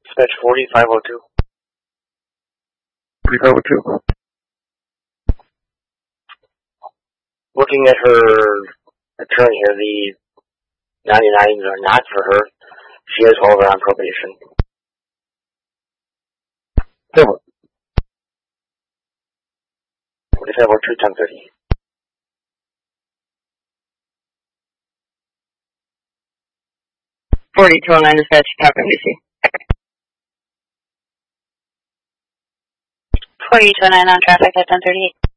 Dispatch 4502. 4502. Looking at her return here, the 99s are not for her. She is, however, on probation. 4502, 1030. 4209 dispatch, Falcon DC. 4209 on traffic at 1038.